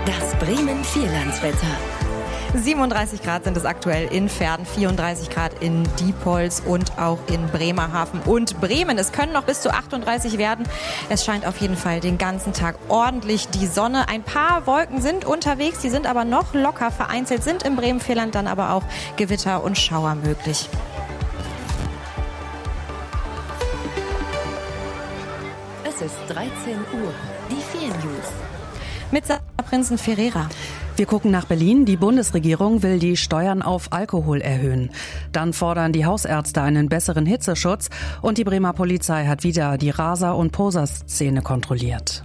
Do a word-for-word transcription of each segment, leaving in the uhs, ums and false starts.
Das Bremen-Vierlandswetter. siebenunddreißig Grad sind es aktuell in Verden, vierunddreißig Grad in Diepholz und auch in Bremerhaven und Bremen. Es können noch bis zu achtunddreißig werden. Es scheint auf jeden Fall den ganzen Tag ordentlich die Sonne. Ein paar Wolken sind unterwegs, die sind aber noch locker. Vereinzelt sind im Bremen-Vierland dann aber auch Gewitter und Schauer möglich. Es ist dreizehn Uhr. Die vier News. Mit Sarah Prinzen-Ferreira. Wir gucken nach Berlin. Die Bundesregierung will die Steuern auf Alkohol erhöhen. Dann fordern die Hausärzte einen besseren Hitzeschutz. Und die Bremer Polizei hat wieder die Raser- und Poser-Szene kontrolliert.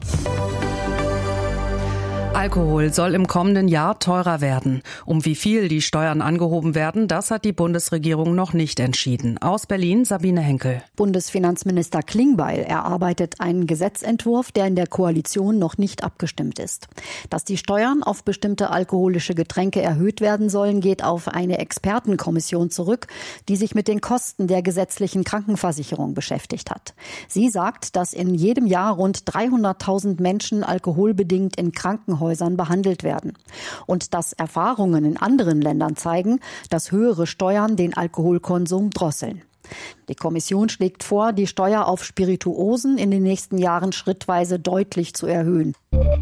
Alkohol soll im kommenden Jahr teurer werden. Um wie viel die Steuern angehoben werden, das hat die Bundesregierung noch nicht entschieden. Aus Berlin Sabine Henkel. Bundesfinanzminister Klingbeil erarbeitet einen Gesetzentwurf, der in der Koalition noch nicht abgestimmt ist. Dass die Steuern auf bestimmte alkoholische Getränke erhöht werden sollen, geht auf eine Expertenkommission zurück, die sich mit den Kosten der gesetzlichen Krankenversicherung beschäftigt hat. Sie sagt, dass in jedem Jahr rund dreihunderttausend Menschen alkoholbedingt in Krankenhäusern behandelt werden. Und dass Erfahrungen in anderen Ländern zeigen, dass höhere Steuern den Alkoholkonsum drosseln. Die Kommission schlägt vor, die Steuer auf Spirituosen in den nächsten Jahren schrittweise deutlich zu erhöhen.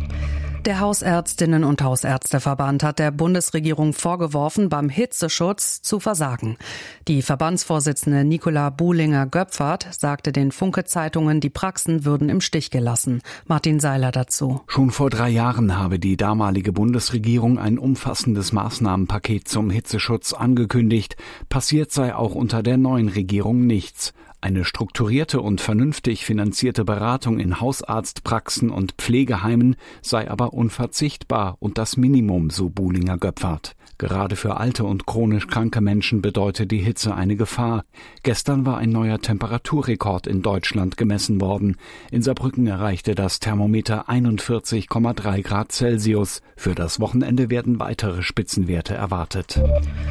Der Hausärztinnen- und Hausärzteverband hat der Bundesregierung vorgeworfen, beim Hitzeschutz zu versagen. Die Verbandsvorsitzende Nicola Buhlinger-Göpfert sagte den Funke-Zeitungen, die Praxen würden im Stich gelassen. Martin Seiler dazu. Schon vor drei Jahren habe die damalige Bundesregierung ein umfassendes Maßnahmenpaket zum Hitzeschutz angekündigt. Passiert sei auch unter der neuen Regierung nichts. Eine strukturierte und vernünftig finanzierte Beratung in Hausarztpraxen und Pflegeheimen sei aber unverzichtbar und das Minimum, so Buhlinger-Göpfert. Gerade für alte und chronisch kranke Menschen bedeutet die Hitze eine Gefahr. Gestern war ein neuer Temperaturrekord in Deutschland gemessen worden. In Saarbrücken erreichte das Thermometer einundvierzig Komma drei Grad Celsius. Für das Wochenende werden weitere Spitzenwerte erwartet.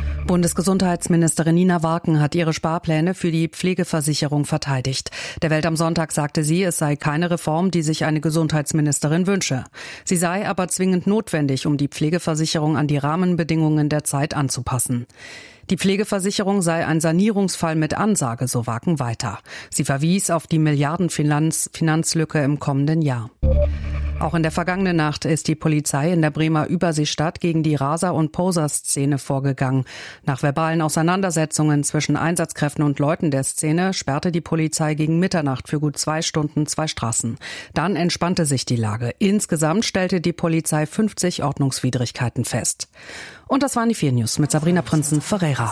Bundesgesundheitsministerin Nina Warken hat ihre Sparpläne für die Pflegeversicherung verteidigt. Der Welt am Sonntag sagte sie, es sei keine Reform, die sich eine Gesundheitsministerin wünsche. Sie sei aber zwingend notwendig, um die Pflegeversicherung an die Rahmenbedingungen der Zeit anzupassen. Die Pflegeversicherung sei ein Sanierungsfall mit Ansage, so Warken weiter. Sie verwies auf die Milliardenfinanzlücke im kommenden Jahr. Auch in der vergangenen Nacht ist die Polizei in der Bremer Überseestadt gegen die Raser- und Poser-Szene vorgegangen. Nach verbalen Auseinandersetzungen zwischen Einsatzkräften und Leuten der Szene sperrte die Polizei gegen Mitternacht für gut zwei Stunden zwei Straßen. Dann entspannte sich die Lage. Insgesamt stellte die Polizei fünfzig Ordnungswidrigkeiten fest. Und das waren die vier News mit Sabrina Prinzen-Ferreira.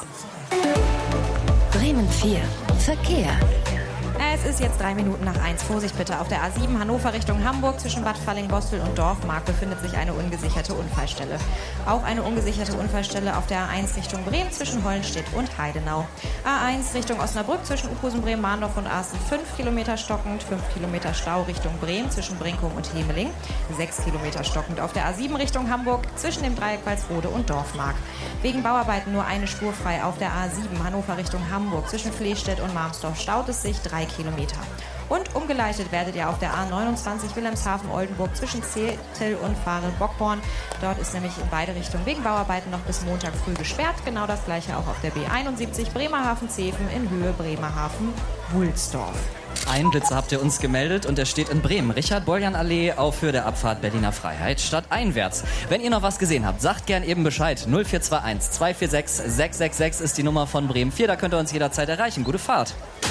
Bremen vier. Verkehr. Es ist jetzt drei Minuten nach eins. Vorsicht bitte. Auf der A sieben Hannover Richtung Hamburg zwischen Bad Falling-Bostel und Dorfmark befindet sich eine ungesicherte Unfallstelle. Auch eine ungesicherte Unfallstelle auf der A eins Richtung Bremen zwischen Hollenstedt und Heidenau. A eins Richtung Osnabrück zwischen Uphusen, Bremen, Mahndorf und Asten fünf Kilometer stockend. fünf Kilometer Stau Richtung Bremen zwischen Brinkum und Hemeling. sechs Kilometer stockend auf der A sieben Richtung Hamburg zwischen dem Dreieck Walsrode und Dorfmark. Wegen Bauarbeiten nur eine Spur frei auf der A sieben Hannover Richtung Hamburg zwischen Flehstedt und Marmsdorf staut es sich drei Kilometer. Und umgeleitet werdet ihr auf der A neunundzwanzig Wilhelmshaven-Oldenburg zwischen Zetel und Farel-Bockborn. Dort ist nämlich in beide Richtungen wegen Bauarbeiten noch bis Montag früh gesperrt. Genau das gleiche auch auf der B einundsiebzig Bremerhaven-Zeven in Höhe Bremerhaven-Wulsdorf. Einen Blitzer habt ihr uns gemeldet und der steht in Bremen. Richard-Boljan-Allee auf Höhe der Abfahrt Berliner Freiheit stadteinwärts. Wenn ihr noch was gesehen habt, sagt gern eben Bescheid. null vier zwei eins zwei vier sechs sechs sechs sechs ist die Nummer von Bremen vier. Da könnt ihr uns jederzeit erreichen. Gute Fahrt.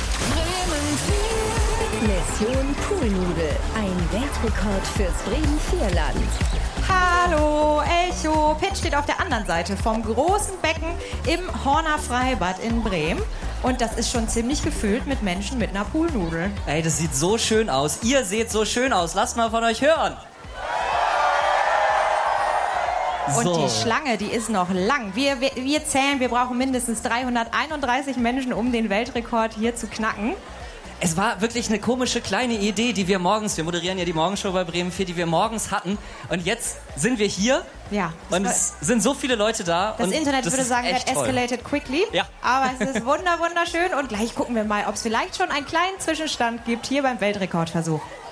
Mission Poolnudel. Ein Weltrekord fürs Bremen-Vierland. Hallo, Echo. Pitt steht auf der anderen Seite vom großen Becken im Horner Freibad in Bremen. Und das ist schon ziemlich gefüllt mit Menschen mit einer Poolnudel. Ey, das sieht so schön aus. Ihr seht so schön aus. Lasst mal von euch hören. Und so. Die Schlange, die ist noch lang. Wir, wir, wir zählen, wir brauchen mindestens dreihunderteinunddreißig Menschen, um den Weltrekord hier zu knacken. Es war wirklich eine komische kleine Idee, die wir morgens, wir moderieren ja die Morgenshow bei Bremen vier, die wir morgens hatten. Und jetzt sind wir hier. Ja. Und es sind so viele Leute da. Das und Internet das würde sagen, that toll. escalated quickly. Ja. Aber es ist wunder, wunderschön. Und gleich gucken wir mal, ob es vielleicht schon einen kleinen Zwischenstand gibt hier beim Weltrekordversuch.